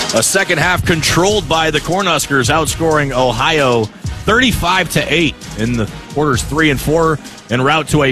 A second half controlled by the Cornhuskers, outscoring Ohio 35-8 in the quarters 3 and 4, en route to a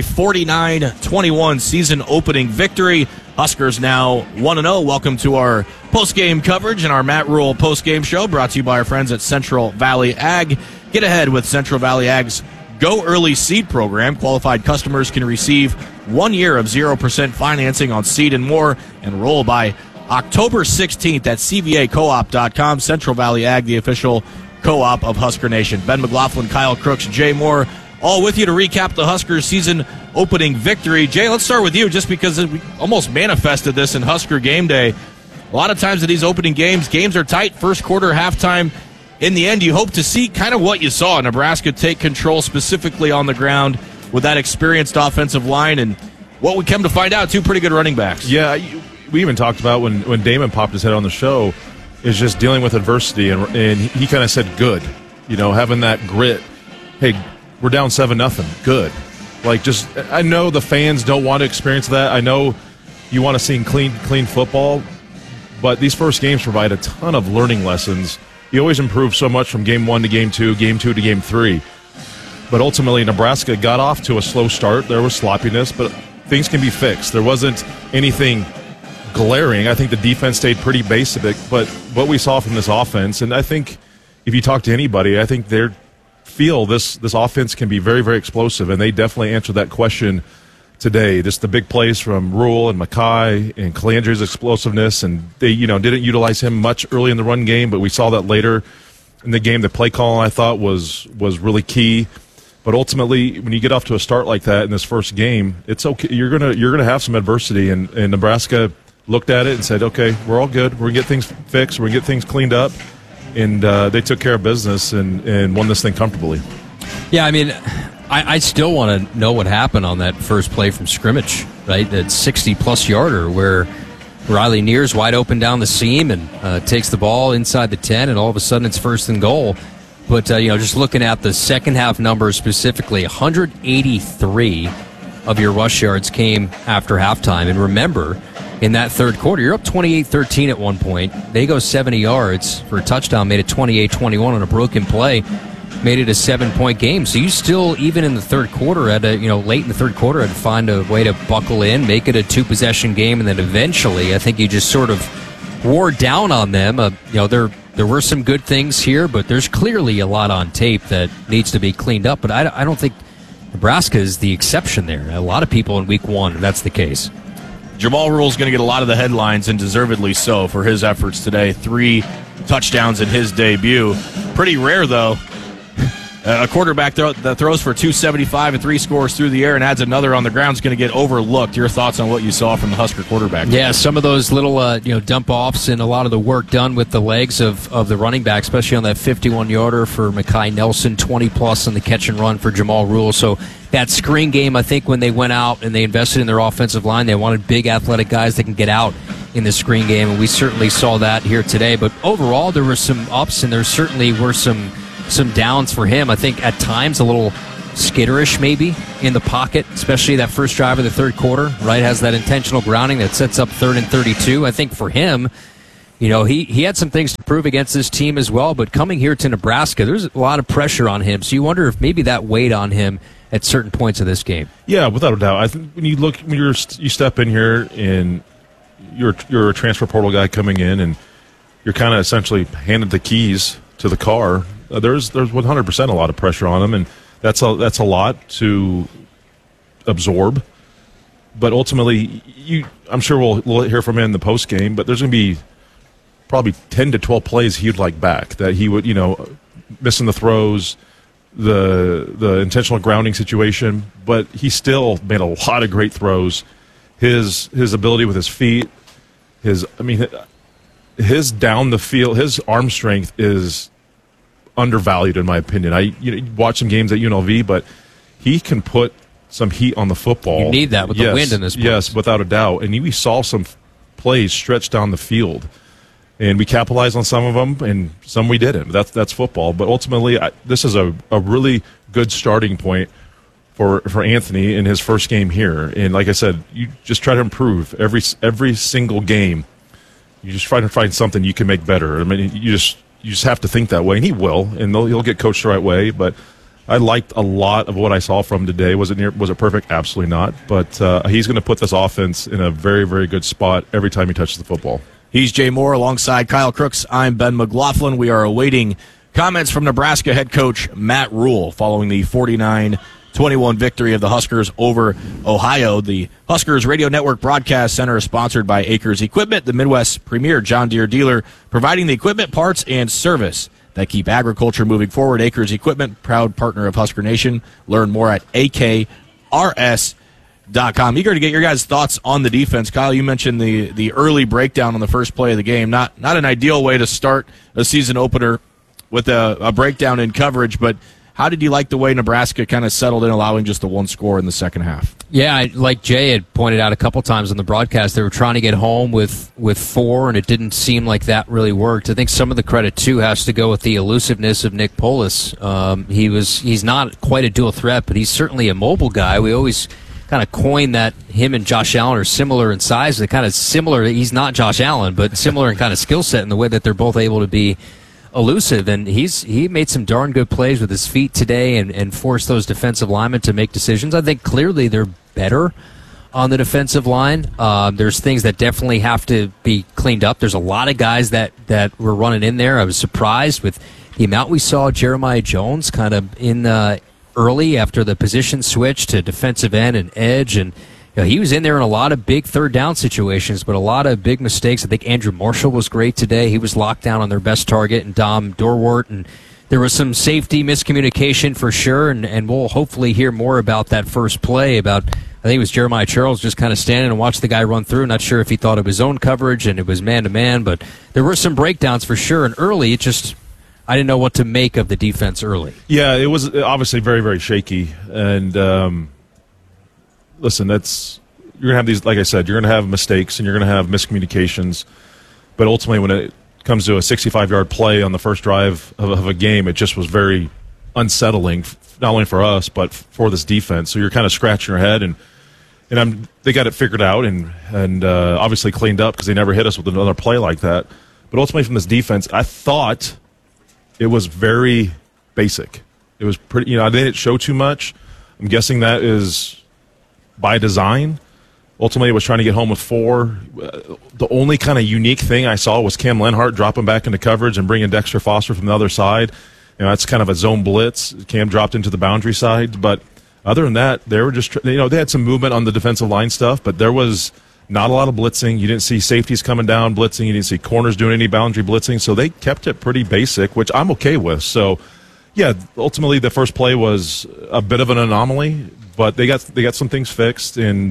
49-21 season opening victory. Huskers now 1-0. Welcome to our post-game coverage and our Matt Rule post-game show, brought to you by our friends at Central Valley Ag. Get ahead with Central Valley Ag's Go Early Seed program. Qualified customers can receive 1 year of 0% financing on seed and more. Enroll by October 16th at cvacoop.com. Central Valley Ag, the official co-op of Husker Nation. Ben McLaughlin, Kyle Crooks, Jay Moore, all with you to recap the Huskers season opening victory. Jay, let's start with you, just because we almost manifested this in Husker Game Day. A lot of times in these opening games are tight, first quarter, halftime. In the end, you hope to see kind of what you saw. Nebraska take control specifically on the ground with that experienced offensive line, and what we come to find out, two pretty good running backs. Yeah, we even talked about when Damon popped his head on the show, is just dealing with adversity, and he kind of said good, having that grit. Hey, we're down 7-0, good. I know the fans don't want to experience that. I know you want to see clean football, but these first games provide a ton of learning lessons. You always improve so much from game 1 to game 2 to game 3. But ultimately, Nebraska got off to a slow start. There was sloppiness, but things can be fixed. There wasn't anything glaring. I think the defense stayed pretty basic, but what we saw from this offense, and I think if you talk to anybody, I think they feel this offense can be very, very explosive, and they definitely answered that question today. Just the big plays from Rule and Mackay and Calandre's explosiveness, and they didn't utilize him much early in the run game, but we saw that later in the game. The play call, I thought, was really key. But ultimately, when you get off to a start like that in this first game, it's okay. You're gonna have some adversity, and Nebraska looked at it and said, okay, we're all good. We're going to get things fixed. We're going to get things cleaned up. And they took care of business and won this thing comfortably. Yeah, I mean, I still want to know what happened on that first play from scrimmage, right? That 60-plus yarder where Riley Neer's wide open down the seam and takes the ball inside the 10, and all of a sudden it's 1st and goal. But, just looking at the second half numbers specifically, 183 of your rush yards came after halftime. And remember, in that third quarter, you're up 28-13 at one point. They go 70 yards for a touchdown, made it 28-21 on a broken play, made it a 7-point game. So you still, even in the third quarter, late in the third quarter, had to find a way to buckle in, make it a 2-possession game, and then eventually, I think you just sort of wore down on them. There were some good things here, but there's clearly a lot on tape that needs to be cleaned up. But I don't think Nebraska is the exception there. A lot of people in week 1, that's the case. Jamal Rule's going to get a lot of the headlines, and deservedly so, for his efforts today. 3 touchdowns in his debut. Pretty rare, though. A quarterback that throws for 275 and 3 scores through the air and adds another on the ground is going to get overlooked. Your thoughts on what you saw from the Husker quarterback? Yeah, some of those little dump offs and a lot of the work done with the legs of the running back, especially on that 51-yarder for Mackay Nelson, 20-plus on the catch and run for Jamal Rule. So that screen game, I think when they went out and they invested in their offensive line, they wanted big athletic guys that can get out in the screen game, and we certainly saw that here today. But overall, there were some ups, and there certainly were some downs for him. I think at times a little skitterish maybe in the pocket, especially that first drive of the third quarter, right? Has that intentional grounding that sets up 3rd and 32. I think for him, he had some things to prove against this team as well, but coming here to Nebraska, there's a lot of pressure on him. So you wonder if maybe that weighed on him at certain points of this game. Yeah, without a doubt. I think when you step in here and you're a transfer portal guy coming in and you're kind of essentially handed the keys to the car, there's 100% a lot of pressure on him, and that's a lot to absorb. But ultimately, I'm sure we'll hear from him in the post game. But there's going to be probably 10 to 12 plays he'd like back that he would, missing the throws, the intentional grounding situation. But he still made a lot of great throws. His ability with his feet, his down the field, his arm strength is undervalued in my opinion. I watch some games at UNLV, but he can put some heat on the football. You need that with the wind in this place. Yes, without a doubt. And we saw some plays stretched down the field, and we capitalized on some of them, and some we didn't. That's football. But ultimately, this is a really good starting point for Anthony in his first game here. And like I said, you just try to improve every single game. You just try to find something you can make better. I mean, you just have to think that way, and he will, and he'll get coached the right way. But I liked a lot of what I saw from today. Was it perfect? Absolutely not. But he's going to put this offense in a very, very good spot every time he touches the football. He's Jay Moore alongside Kyle Crooks. I'm Ben McLaughlin. We are awaiting comments from Nebraska head coach Matt Rule following the 49-21 victory of the Huskers over Ohio. The Huskers Radio Network Broadcast Center is sponsored by Acres Equipment, the Midwest's premier John Deere dealer, providing the equipment, parts, and service that keep agriculture moving forward. Acres Equipment, proud partner of Husker Nation. Learn more at akrs.com. Eager to get your guys' thoughts on the defense. Kyle, you mentioned the early breakdown on the first play of the game. Not an ideal way to start a season opener with a breakdown in coverage, but how did you like the way Nebraska kind of settled in, allowing just the one score in the second half? Yeah, like Jay had pointed out a couple times on the broadcast, they were trying to get home with 4, and it didn't seem like that really worked. I think some of the credit, too, has to go with the elusiveness of Nick Polis. He's not quite a dual threat, but he's certainly a mobile guy. We always kind of coined that him and Josh Allen are similar in size. They're kind of similar. He's not Josh Allen, but similar in kind of skill set in the way that they're both able to be elusive. And he made some darn good plays with his feet today and forced those defensive linemen to make decisions. I think clearly they're better on the defensive line. There's things that definitely have to be cleaned up. There's a lot of guys that were running in there. I was surprised with the amount we saw Jeremiah Jones kind of in early after the position switch to defensive end and edge, and he was in there in a lot of big third down situations, but a lot of big mistakes. I think Andrew Marshall was great today. He was locked down on their best target, and Dom Dorwart, and there was some safety miscommunication for sure, and we'll hopefully hear more about that first play. I think it was Jeremiah Charles just kind of standing and watched the guy run through. Not sure if he thought of his own coverage and it was man-to-man, but there were some breakdowns for sure, and early I didn't know what to make of the defense early. Yeah, it was obviously very, very shaky. And listen, you're going to have these, like I said, you're going to have mistakes and you're going to have miscommunications. But ultimately, when it comes to a 65-yard play on the first drive of a game, it just was very unsettling, not only for us, but for this defense. So you're kind of scratching your head. And they got it figured out and obviously cleaned up because they never hit us with another play like that. But ultimately, from this defense, I thought it was very basic. It was pretty, they didn't show too much. I'm guessing that is by design. Ultimately, it was trying to get home with 4. The only kind of unique thing I saw was Cam Lenhart dropping back into coverage and bringing Dexter Foster from the other side. That's kind of a zone blitz. Cam dropped into the boundary side. But other than that, they were just, they had some movement on the defensive line stuff, but there was not a lot of blitzing. You didn't see safeties coming down blitzing. You didn't see corners doing any boundary blitzing. So they kept it pretty basic, which I'm okay with. So, yeah, ultimately the first play was a bit of an anomaly, but they got some things fixed, and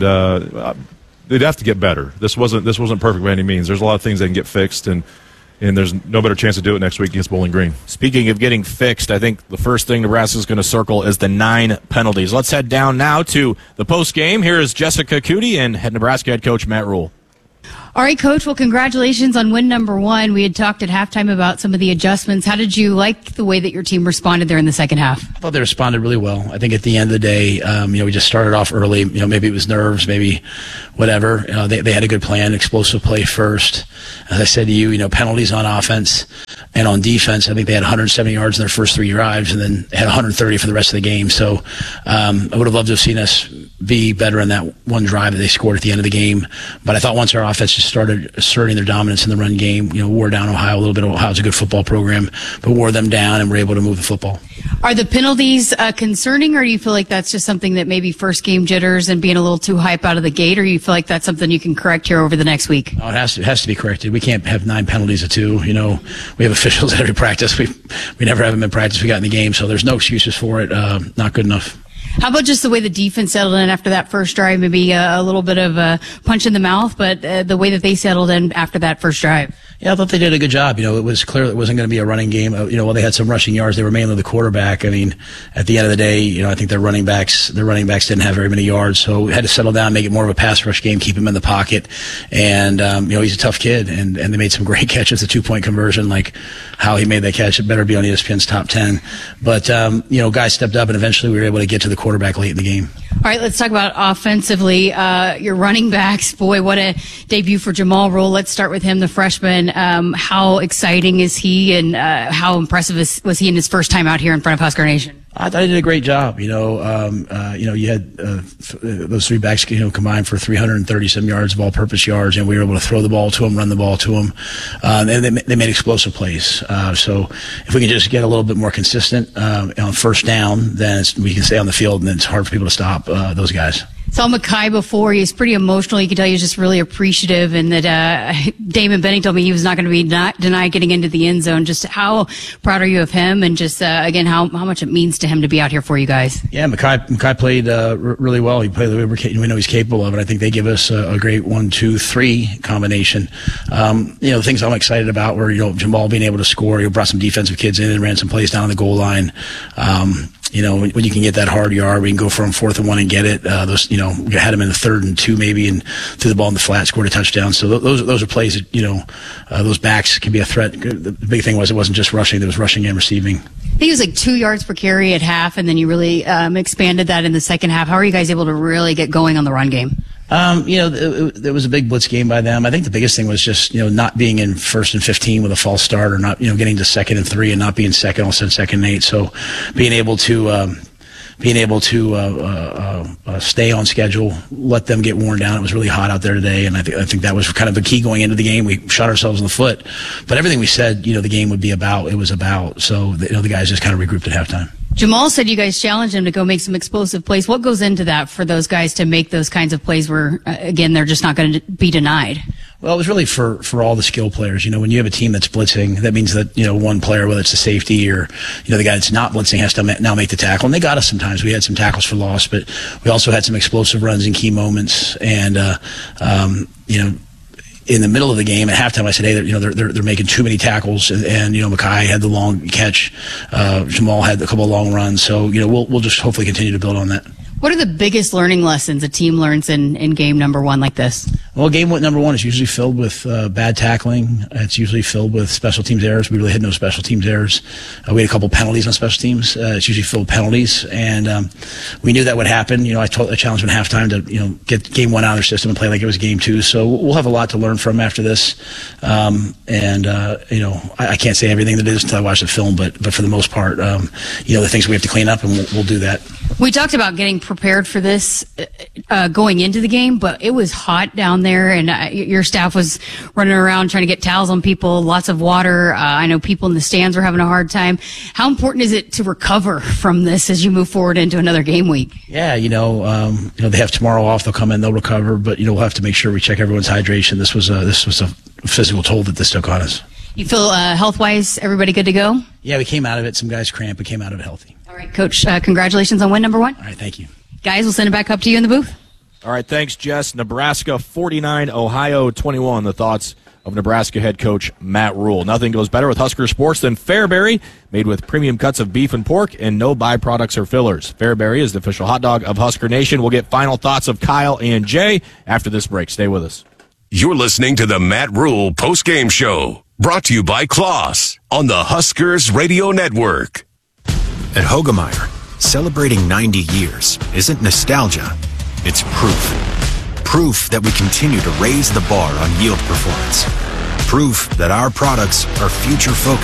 they'd have to get better. This wasn't perfect by any means. There's a lot of things that can get fixed, and there's no better chance to do it next week against Bowling Green. Speaking of getting fixed, I think the first thing Nebraska's going to circle is the 9 penalties. Let's head down now to the post-game. Here is Jessica Cootie and Nebraska head coach Matt Rule. All right, Coach. Well, congratulations on win number 1. We had talked at halftime about some of the adjustments. How did you like the way that your team responded there in the second half? I thought they responded really well. I think at the end of the day, we just started off early. Maybe it was nerves, maybe whatever. They had a good plan, explosive play first. As I said to you, penalties on offense and on defense. I think they had 170 yards in their first 3 drives, and then had 130 for the rest of the game. So I would have loved to have seen us be better in that one drive that they scored at the end of the game. But I thought once our offense just started asserting their dominance in the run game, wore down Ohio a little bit. Ohio's a good football program, but wore them down and were able to move the football. Are the penalties concerning, or do you feel like that's just something that maybe first game jitters and being a little too hype out of the gate, or you feel like that's something you can correct here over the next week? Oh, it has to be corrected. We can't have 9 penalties of 2. We have officials at every practice. We never have them in practice. We got in the game, so there's no excuses for it. Not good enough. How about just the way the defense settled in after that first drive? Maybe a little bit of a punch in the mouth, but the way that they settled in after that first drive. Yeah, I thought they did a good job. It was clear it wasn't going to be a running game. While they had some rushing yards, they were mainly the quarterback. At the end of the day, I think their running backs didn't have very many yards, so we had to settle down, make it more of a pass rush game, keep him in the pocket. And he's a tough kid, and they made some great catches. The 2-point conversion, like how he made that catch, it better be on ESPN's top 10. But guys stepped up, and eventually we were able to get to the quarterback late in the game. All right, let's talk about offensively. Your running backs, boy, what a debut for Jamal Rule. Let's start with him, the freshman. How exciting is he, and how impressive was he in his first time out here in front of Husker Nation? I thought he did a great job. You had those three backs, combined for 330 some yards of all-purpose yards, and we were able to throw the ball to him, run the ball to him, and they made explosive plays. So if we can just get a little bit more consistent on first down, then we can stay on the field, and then it's hard for people to stop those guys. Saw Mekhi before. He was pretty emotional. You could tell he was just really appreciative, and that Damon Benning told me he was not going to be denied getting into the end zone. Just how proud are you of him, and just again how much it means to him to be out here for you guys? Yeah, Mekhi played really well. He played the way we know he's capable of it. I think they give us a great 1-2-3 combination. The things I'm excited about were Jamal being able to score. Brought some defensive kids in and ran some plays down the goal line. When you can get that hard yard, we can go from 4th and 1 and get it. We had him in the 3rd and 2 maybe, and threw the ball in the flat, scored a touchdown. So those are plays that, those backs can be a threat. The big thing was it wasn't just rushing, there was rushing and receiving. I think it was like 2 yards per carry at half, and then you really expanded that in the second half. How are you guys able to really get going on the run game? There was a big blitz game by them. I think the biggest thing was just, not being in 1st and 15 with a false start, or not, getting to 2nd and 3 and not being second, all of a sudden 2nd and 8. So being able to stay on schedule, let them get worn down. It was really hot out there today, and I think that was kind of the key going into the game. We shot ourselves in the foot, but everything we said, the game would be about, it was about. So the guys just kind of regrouped at halftime. Jamal said you guys challenged him to go make some explosive plays. What goes into that for those guys to make those kinds of plays where, again, they're just not going to be denied? Well, it was really for all the skill players. When you have a team that's blitzing, that means that, one player, whether it's a safety or, the guy that's not blitzing, has to now make the tackle. And they got us sometimes. We had some tackles for loss, but we also had some explosive runs in key moments. And, in the middle of the game at halftime, I said, hey, they're making too many tackles, and Mekhi had the long catch, Jamal had a couple of long runs, so we'll just hopefully continue to build on that. What are the biggest learning lessons a team learns in game number one like this? Well, game number one is usually filled with bad tackling. It's usually filled with special teams errors. We really had no special teams errors. We had a couple penalties on special teams. It's usually filled with penalties, and we knew that would happen. I challenged them at halftime to get game one out of their system and play like it was game two. So we'll have a lot to learn from after this. I can't say everything that is until I watch the film, but for the most part, the things we have to clean up, and we'll do that. We talked about getting prepared for this going into the game, but it was hot down there, and your staff was running around trying to get towels on people, lots of water. I know people in the stands were having a hard time. How important is it to recover from this as you move forward into another game week? Yeah, they have tomorrow off. They'll come in, they'll recover, but we'll have to make sure we check everyone's hydration. This was a physical toll that this took on us. You feel health-wise, everybody good to go? Yeah, we came out of it. Some guys cramped, but came out of it healthy. All right, Coach, congratulations on win number one. All right, thank you. Guys, we'll send it back up to you in the booth. All right, thanks, Jess. Nebraska 49, Ohio 21. The thoughts of Nebraska head coach Matt Rule. Nothing goes better with Husker sports than Fairberry, made with premium cuts of beef and pork and no byproducts or fillers. Fairberry is the official hot dog of Husker Nation. We'll get final thoughts of Kyle and Jay after this break. Stay with us. You're listening to the Matt Rule postgame show, brought to you by Kloss on the Huskers Radio Network. At Hoegemeyer, celebrating 90 years isn't nostalgia, it's proof. Proof that we continue to raise the bar on yield performance. Proof that our products are future-focused